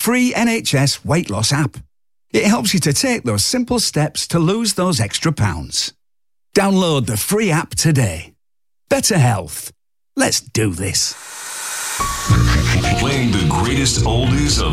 free NHS weight loss app. It helps you to take those simple steps to lose those extra pounds. Download the free app today. Better health. Let's do this. Playing the greatest oldies of